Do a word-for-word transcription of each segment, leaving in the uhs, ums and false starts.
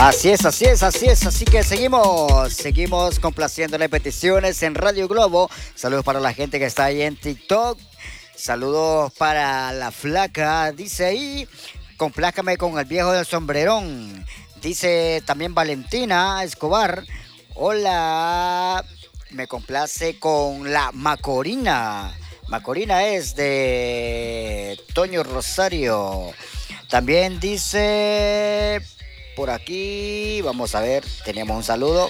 Así es, así es, así es, así que seguimos, seguimos complaciéndole peticiones en Radio Globo. Saludos para la gente que está ahí en TikTok. Saludos para la flaca, dice ahí, complácame con el viejo del sombrerón. Dice también Valentina Escobar, hola, me complace con la Macorina. Macorina es de Toño Rosario. También dice por aquí, vamos a ver, tenemos un saludo.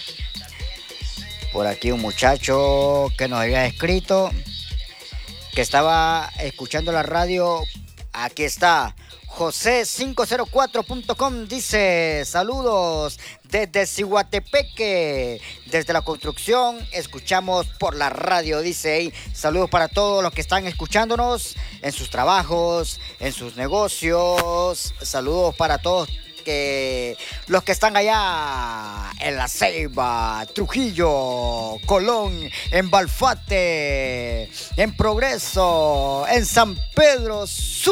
Por aquí un muchacho que nos había escrito, que estaba escuchando la radio. Aquí está, José cinco cero cuatro punto com, dice, saludos desde Cihuatepeque, desde la construcción, escuchamos por la radio, dice ahí. Saludos para todos los que están escuchándonos en sus trabajos, en sus negocios. Saludos para todos que los que están allá en La Ceiba, Trujillo, Colón, en Balfate, en Progreso, en San Pedro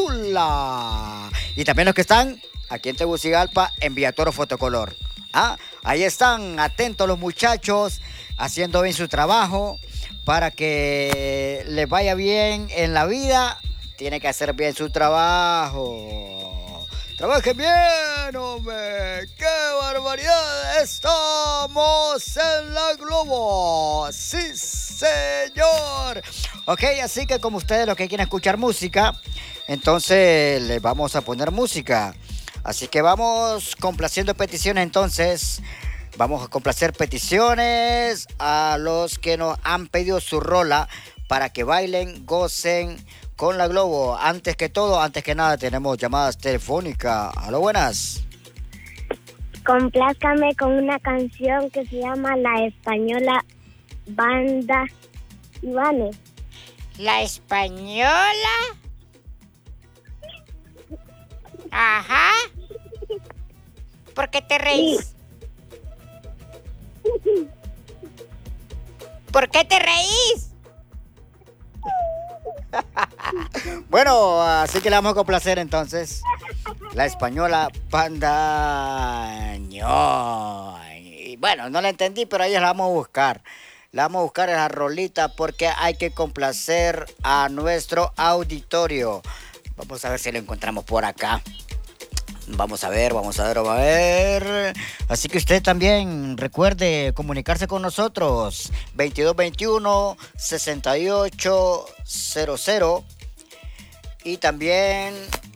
Sula, y también los que están aquí en Tegucigalpa, en Villatoro Fotocolor. ¿Ah? Ahí están atentos los muchachos, haciendo bien su trabajo para que les vaya bien en la vida. Tiene que hacer bien su trabajo. ¡Trabajen bien, hombre! ¡Qué barbaridad! ¡Estamos en la Globo! ¡Sí, señor! Ok, así que como ustedes los que quieren escuchar música, entonces les vamos a poner música. Así que vamos complaciendo peticiones entonces. Vamos a complacer peticiones a los que nos han pedido su rola para que bailen, gocen con la Globo. Antes que todo, antes que nada, tenemos llamadas telefónicas. Aló, buenas. Complázcame con una canción que se llama La Española Banda Ivane. ¿La Española? Ajá. ¿Por qué te reís? ¿Por qué te reís? Bueno, así que le vamos a complacer entonces. La Española Banda. Y bueno, no la entendí, pero ahí la vamos a buscar. La vamos a buscar en la rolita porque hay que complacer a nuestro auditorio. Vamos a ver si lo encontramos por acá. Vamos a ver, vamos a ver, vamos a ver. Así que usted también recuerde comunicarse con nosotros. veintidós veintiuno, sesenta y ocho cero cero. Y también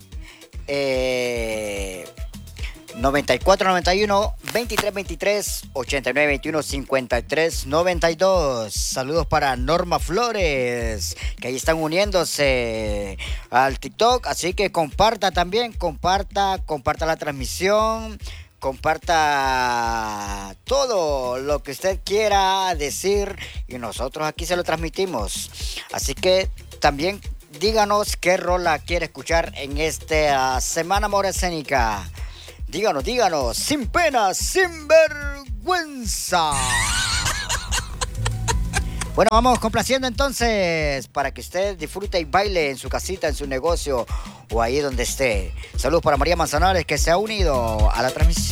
eh, noventa y cuatro noventa y uno, veintitrés veintitrés, ochenta y nueve veintiuno, cincuenta y tres noventa y dos. Saludos para Norma Flores, que ahí están uniéndose al TikTok. Así que comparta también, comparta, comparta la transmisión, comparta todo lo que usted quiera decir y nosotros aquí se lo transmitimos. Así que también díganos qué rola quiere escuchar en esta Semana Amor Escénica. Díganos, díganos, sin pena, sin vergüenza. Bueno, vamos complaciendo entonces para que usted disfrute y baile en su casita, en su negocio o ahí donde esté. Saludos para María Manzanares, que se ha unido a la transmisión.